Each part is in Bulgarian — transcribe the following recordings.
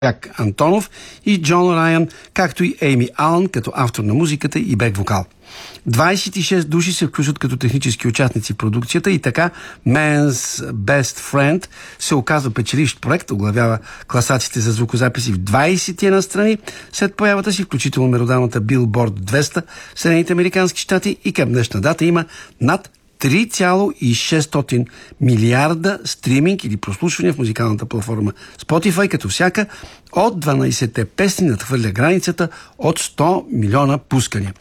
Як Антонов и Джон Райан, както и Ейми Алън като автор на музиката и бек-вокал. 26 души се включват като технически участници в продукцията и така Man's Best Friend се оказва печеливш проект, оглавява класациите за звукозаписи в 21 страни след появата си, включително меродавната Billboard 200 в Съединените американски щати, и към днешна дата има над 3,6 милиарда стриминг или прослушвания в музикалната платформа Spotify, като всяка от 12-те песни надхвърля границата от 100 милиона пускания.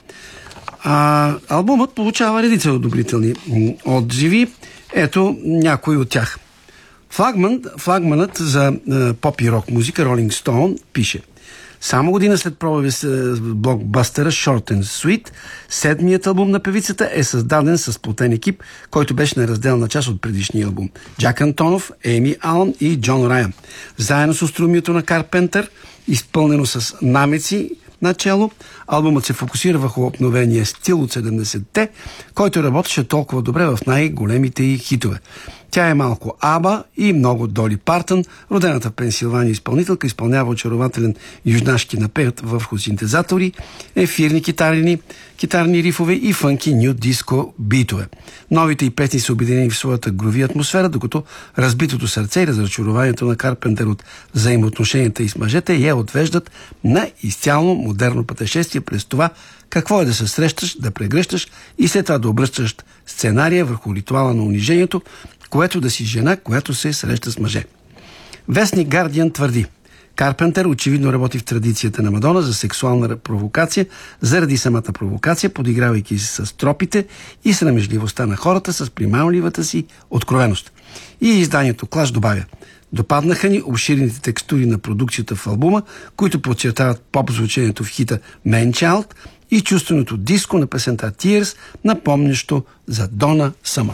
Албумът получава редица одобрителни отзиви. Ето някои от тях. Флагманът за поп и рок музика Rolling Stone пише: само година след пробива с блокбъстера Short and Sweet, седмият албум на певицата е създаден с плотен екип, който беше неразделна част от предишния албум. Джак Антонов, Ейми Алън и Джон Райан. Заедно с остроумието на Карпентър, изпълнено с намеци начало, албумът се фокусира върху обновения стил от 70-те, който работеше толкова добре в най-големите й хитове. Тя е малко Аба и много Доли Партън. Родената в Пенсилвания изпълнителка изпълнява очарователен южнашки напев върху синтезатори, ефирни китарни рифове и фънки ню диско битове. Новите й песни са обединени в своята груви атмосфера, докато разбитото сърце и разочарованието на Карпентър от взаимоотношенията и с мъжете я отвеждат на изцяло модерно пътешествие през това какво е да се срещаш, да прегръщаш и след това да обръщаш сценария върху ритуала на унижението, което да си жена, която се среща с мъже. Вестник Guardian твърди: Карпентър очевидно работи в традицията на Мадона за сексуална провокация, заради самата провокация, подигравайки се с тропите и срамежливостта на хората с примамливата си откровеност. И изданието Clash добавя: допаднаха ни обширните текстури на продукцията в албума, които подчертават поп-звучението в хита Man Child и чувственото диско на песента Tears, напомнящо за Donna Summer.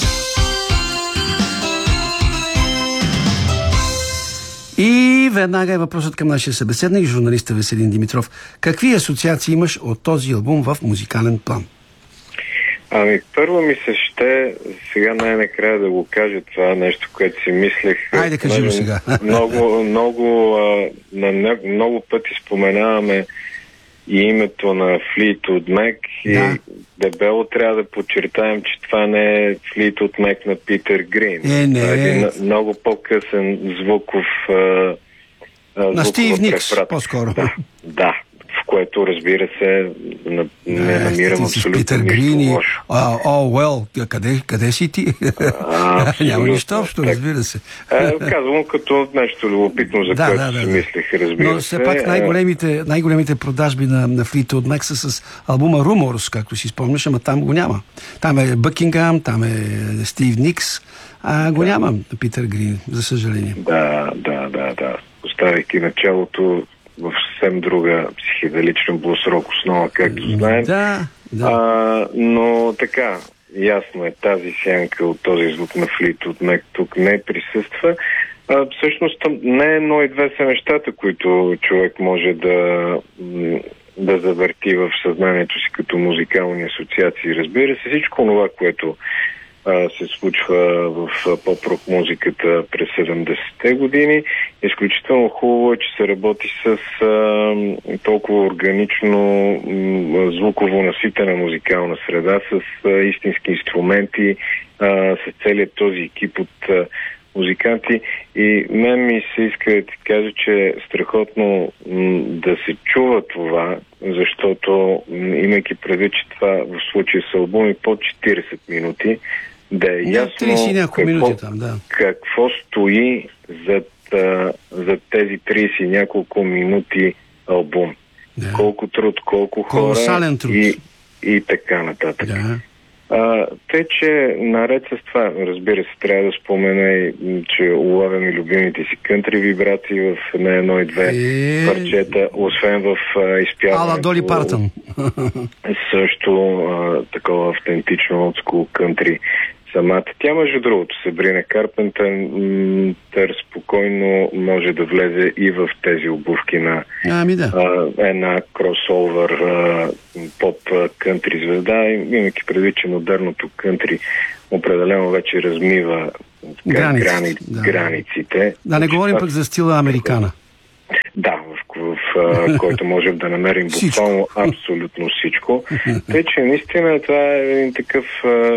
И веднага е въпросът към нашия събеседник, журналиста Веселин Димитров. Какви асоциации имаш от този албум в музикален план? Първо ми се ще сега най-накрая да го кажа това нещо, което си мислех. Айде, кажи го сега. Много пъти споменаваме и името на Fleetwood Mac и дебело трябва да подчертаем, че това не е Fleetwood Mac на Питър Грин. Не. Много по-късен звуков на Стив Никс, по-скоро. Да, в което, разбира се, не намирам абсолютно нищо лошо. Къде си ти? Няма нищо общо, разбира се. Казвам като нещо любопитно, за което си мислех, разбира се. Но все пак най-големите продажби на Fleetwood Mac са с албума Rumors, както си спомняш, ама там го няма. Там е Бъкингам, там е Стив Никс, го няма Питър Грин, за съжаление. Да. Поставяйки началото в съвсем друга психеделична блус-рок основа, както знаем. Но така, ясно е, тази сянка от този звук на Fleetwood Mac тук не присъства. Всъщност не едно и две са нещата, които човек може да завърти в съзнанието си като музикални асоциации. Разбира се, всичко това, което се случва в поп-рок музиката през 70-те години. Изключително хубаво е, че се работи с толкова органично звуково наситена музикална среда, с истински инструменти, с целият този екип от музиканти. И мен ми се иска да ти кажа, че е страхотно да се чува това, защото имайки предвид, че това в случая са албуми под 40 минути, да е ясно какво стои за тези 30 и няколко минути албум. Колко труд, колко хора и така нататък. Тъй, че наред с това, разбира се, трябва да спомена и, че улавяме любимите си кънтри вибрации в едно и две парчета, освен в изпяването. Ала Доли Партън. Също такова автентично олдскул кънтри. Самата. Тя, между другото, Сабрина Карпентър спокойно може да влезе и в тези обувки на една кросовър поп кънтри звезда, имайки предвид, че модерното кънтри определено вече размива границите. Да не говорим пък за стила американа. Да, в който можем да намерим буквално абсолютно всичко. Тъй, че наистина това е един такъв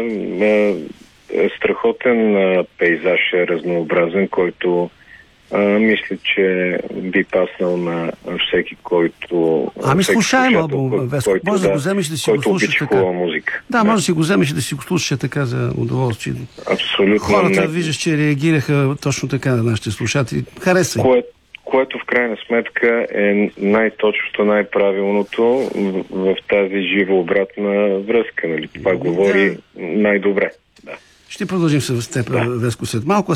страхотен пейзаж, разнообразен, който мисля, че би паснал на всеки, който... Слушаем албум, Веско. Може да го вземеш да си го слушаш така. Музика. Да, може да си го вземеш да си го слушаш така за удоволствие. Абсолютно. Хората виждаш, че реагираха точно така на нашите слушатели. Харесва. Което в крайна сметка е най-точното, най-правилното в тази жива обратна връзка. Нали? Това говори най-добре. Да. Ще продължим с теб, Веско, след малко.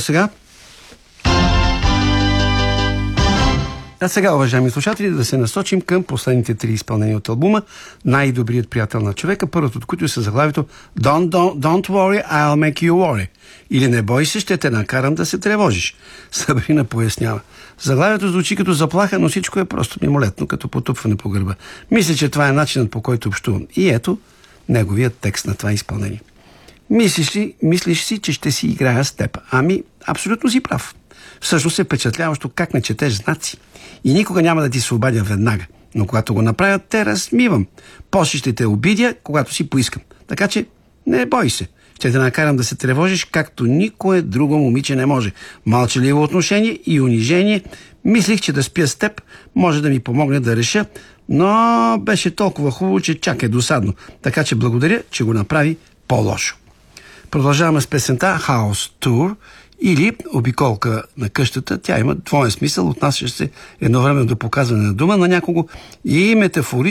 А сега, уважаеми слушатели, да се насочим към последните 3 изпълнения от албума "Най-добрият приятел на човека", първото от които е със заглавието Don't worry, I'll make you worry. Или "Не бой се, ще те накарам да се тревожиш". Сабрина пояснява. Заглавието звучи като заплаха, но всичко е просто мимолетно, като потупване по гърба. Мисля, че това е начинът, по който общувам. И ето неговият текст на това изпълнение. Мислиш си, че ще си играя с теб. Абсолютно си прав. Всъщност е впечатляващо как не четеш знаци. И никога няма да ти се обадя веднага. Но когато го направят, те размивам. После ще те обидя, когато си поискам. Така че не бой се. Ще те накарам да се тревожиш, както никое друго момиче не може. Мълчаливо отношение и унижение. Мислих, че да спя с теб може да ми помогне да реша, но беше толкова хубаво, че чак е досадно. Така че благодаря, че го направи по-лошо. Продължаваме с песента House Tour, или обиколка на къщата. Тя има двоен смисъл, отнасящ се едновременно до показване на дума на някого и метафорично